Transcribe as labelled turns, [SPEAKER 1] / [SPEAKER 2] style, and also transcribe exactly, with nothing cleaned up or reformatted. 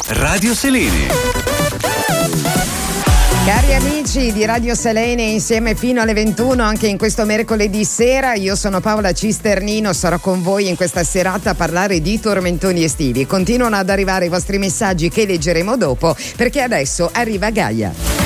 [SPEAKER 1] Radio Selene.
[SPEAKER 2] Cari amici di Radio Selene, insieme fino alle ventuno anche in questo mercoledì sera. Io sono Paola Cisternino, sarò con voi in questa serata a parlare di tormentoni estivi. Continuano ad arrivare i vostri messaggi che leggeremo dopo, perché adesso arriva Gaia.